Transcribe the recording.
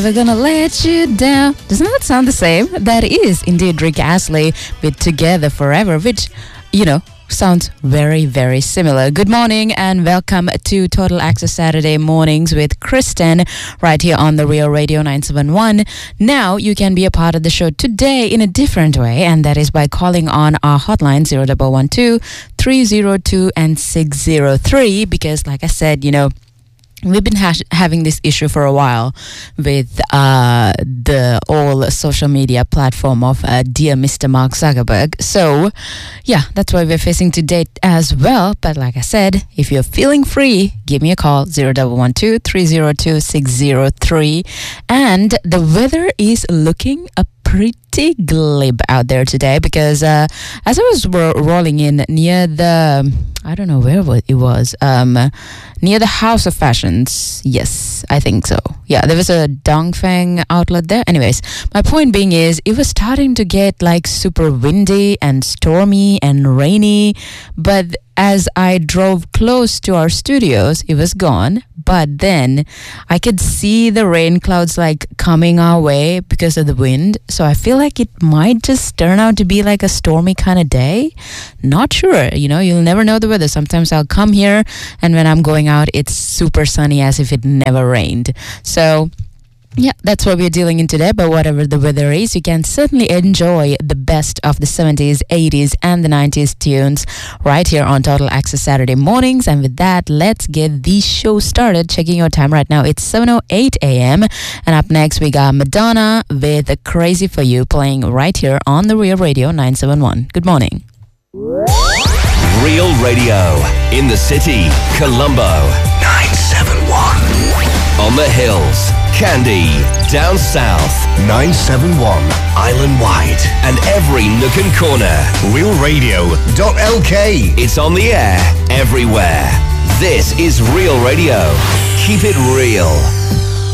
We're gonna let you down. Doesn't that sound the same? That is indeed Rick Astley with Together Forever, which, sounds very, very similar. Good morning and welcome to Total Access Saturday Mornings with Kristen right here on the Real Radio 971. Now you can be a part of the show today in a different way, and that is by calling on our hotline 0112 302 and 603, because like I said, we've been having this issue for a while with the all social media platform of dear Mr. Mark Zuckerberg. So, yeah, that's why we're facing today as well. But like I said, if you're feeling free, give me a call, 0112 302 603. And the weather is looking pretty glib out there today because as I was rolling in near the, I don't know where it was, near the House of Fashions. Yes, I think so. Yeah, there was a Dongfeng outlet there. Anyways, my point being is it was starting to get like super windy and stormy and rainy, but as I drove close to our studios, it was gone. But then I could see the rain clouds like coming our way because of the wind. So I feel like it might just turn out to be like a stormy kind of day. Not sure. You'll never know the weather. Sometimes I'll come here and when I'm going out, it's super sunny as if it never rained. So yeah, that's what we're dealing in today. But whatever the weather is, you can certainly enjoy the best of the 70s, 80s, and the 90s tunes right here on Total Access Saturday Mornings. And with that, let's get the show started. Checking your time right now, it's 7:08 a.m. And up next, we got Madonna with Crazy For You playing right here on the Real Radio 971. Good morning. Real Radio in the city, Colombo 971. On the hills, Kandy, down south 971, island wide, and every nook and corner. RealRadio.lk. It's on the air everywhere. This is Real Radio. Keep it real.